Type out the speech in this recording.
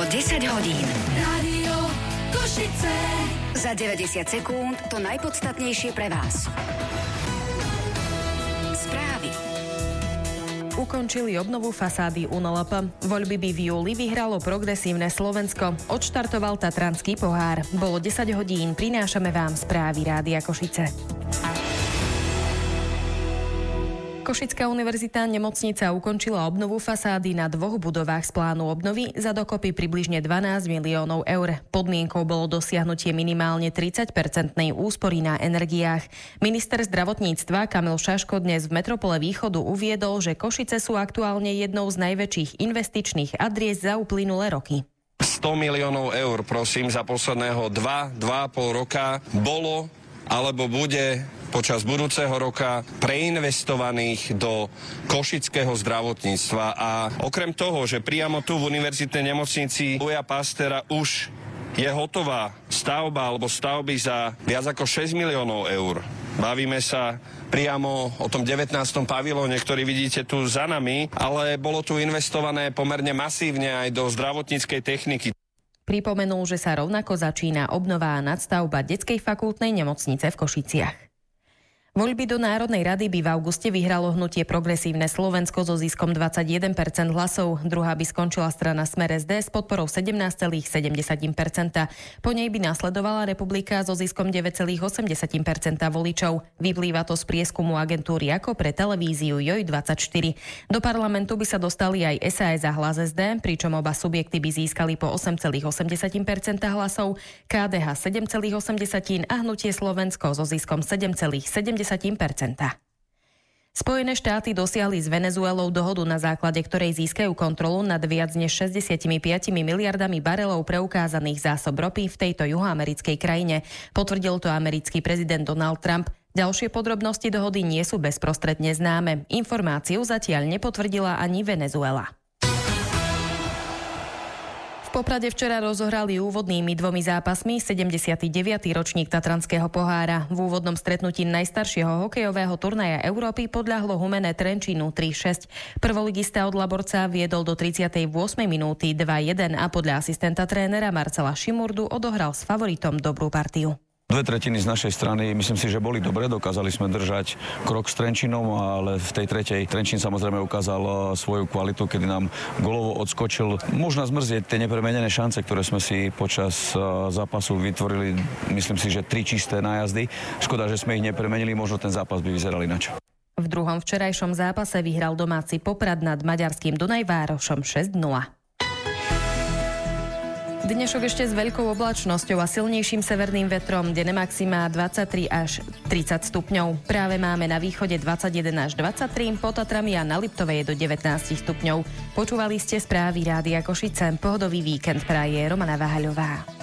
10 hodín. Rádio Košice. Za 90 sekúnd to najpodstatnejšie pre vás. Správy. Ukončili obnovu fasády UNLP. Voľby by v júli vyhralo Progresívne Slovensko. Odštartoval Tatranský pohár. Bolo 10 hodín. Prinášame vám správy Rádia Košice. Košická univerzita nemocnica ukončila obnovu fasády na 2 budovách z plánu obnovy za dokopy približne 12 miliónov eur. Podmienkou bolo dosiahnutie minimálne 30% úspory na energiách. Minister zdravotníctva Kamil Šaško dnes v Metropole Východu uviedol, že Košice sú aktuálne jednou z najväčších investičných adries za uplynulé roky. 100 miliónov eur, prosím, za posledného 2,5 roka bolo alebo bude počas budúceho roka preinvestovaných do košického zdravotníctva. A okrem toho, že priamo tu v univerzitnej nemocnici Louisa Pasteur už je hotová stavba alebo stavby za viac ako 6 miliónov eur. Bavíme sa priamo o tom 19. pavilóne, ktorý vidíte tu za nami, ale bolo tu investované pomerne masívne aj do zdravotníckej techniky. Pripomenul, že sa rovnako začína obnova a nadstavba detskej fakultnej nemocnice v Košiciach. Voľby do Národnej rady by v auguste vyhralo hnutie Progresívne Slovensko so ziskom 21% hlasov. Druhá by skončila strana Smer SD s podporou 17,7%. Po nej by nasledovala Republika so ziskom 9,8% voličov. Vyplýva to z prieskumu agentúry Ako pre televíziu JOJ24. Do parlamentu by sa dostali aj SAS a Hlas SD, pričom oba subjekty by získali po 8,8% hlasov, KDH 7,8% a hnutie Slovensko so ziskom 7,7%. Spojené štáty dosiahli s Venezuelou dohodu, na základe ktorej získajú kontrolu nad viac než 65 miliardami barelov preukázaných zásob ropy v tejto juhoamerickej krajine. Potvrdil to americký prezident Donald Trump. Ďalšie podrobnosti dohody nie sú bezprostredne známe. Informáciu zatiaľ nepotvrdila ani Venezuela. V Poprade včera rozohrali úvodnými 2 zápasmi 79. ročník Tatranského pohára. V úvodnom stretnutí najstaršieho hokejového turnaja Európy podľahlo Humenné Trenčínu 3-6. Prvoligista od Laborca viedol do 38. minúty 2-1 a podľa asistenta trénera Marcela Šimurdu odohral s favoritom dobrú partiu. 2/3 z našej strany, myslím si, že boli dobre, dokázali sme držať krok s Trenčínom, ale v tej tretej Trenčín samozrejme ukázal svoju kvalitu, kedy nám golovo odskočil. Možno zmrzieť tie nepremenené šance, ktoré sme si počas zápasu vytvorili, myslím si, že 3 čisté nájazdy. Škoda, že sme ich nepremenili, možno ten zápas by vyzeral ináč. V druhom včerajšom zápase vyhral domáci Poprad nad maďarským Dunajvárošom 6-0. Dnešok ešte s veľkou oblačnosťou a silnejším severným vetrom, denne maxima 23 až 30 stupňov. Práve máme na východe 21 až 23, pod Tatrami a na Liptovej do 19 stupňov. Počúvali ste správy Rádia Košice. Pohodový víkend praje Romana Váhaľová.